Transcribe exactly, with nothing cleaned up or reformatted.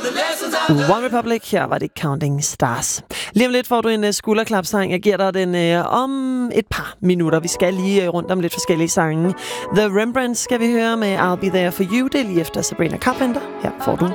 One Republic, her var det Counting Stars. Lige om lidt får du en uh, skulderklapsang. Jeg giver dig den uh, om et par minutter. Vi skal lige uh, rundt om lidt forskellige sange. The Rembrandts skal vi høre med I'll Be There For You. Det er lige efter Sabrina Carpenter. Her får du